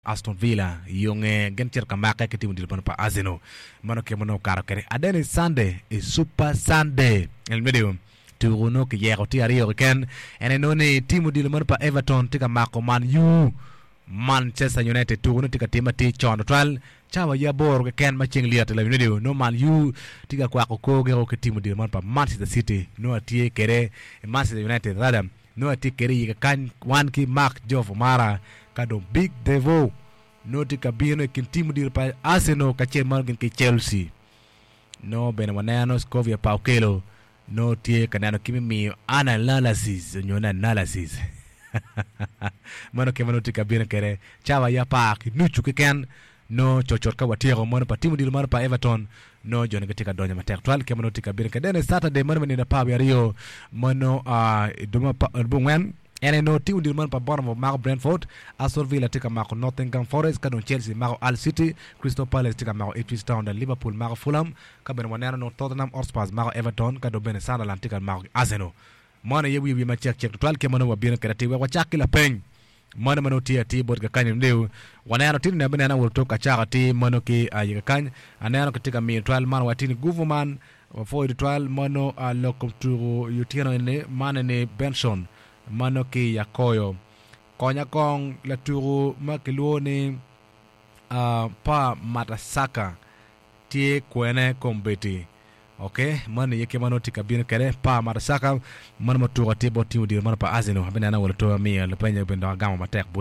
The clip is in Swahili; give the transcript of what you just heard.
Aston Villa yung gancher kamaka ke timu dilpan pa Arsenal mano ke mano karo kere adeni Sunday is Super Sunday el medio turuno ke yero ti ari ken ene noni timu dilpan pa Everton tika mako Man U Manchester United turuno tika tima ti chondo twal chawa ya bor ke ken maching liat la medio no Man U tika kwa ko gero ke timu dilpan pa Manchester City no atie kere Manchester United radam no atie kere yi kan wan ki Mark Jof Mara kado Big Devo no tika bino kin timu dir pa Arsenal ka chen margin ke Chelsea no benwanano Scovia Paukelo no tie kanano kimi mi analysis nyona analysis mano ke mano tika bino kere chawa ya pa nuchu ke ken no chochor ka watiero mano pa timu dir mano pa Everton no jone ke tika donya matek twal ke mano tika bino ke dene Saturday mano ni na pa ya Rio mano duma pa bungwen ene no timu dir man pa bottom of Marco Brentford, Aston Villa tika Marco Nottingham Forest, kadon Chelsea Marco Hull City, Crystal Palace tika Marco Ipswich Town, Liverpool Marco Fulham, kaben wanana no Tottenham Hotspur Marco Everton, kadon Ben Sunderland tika Marco Arsenal. Mana yewi ma check twal ke mano wabina kerati wa chakila peng. Mana mano tia ti bot ka kanyim leu. Wanana tin na benana will talk achaka ti mano ki yiga kany, anana tika mi twal man watini government for the twal mano lokum to yutiano ne manane Benson. Mano ki yakoyo konya kong laturu makiluoni pa matasaka tie kwene kombeti okay mano yeke mano tika bino kere pa matasaka mano matuwa tibo timu dir mano pa Arsenal habina na wala to mi le penye bendo gama matek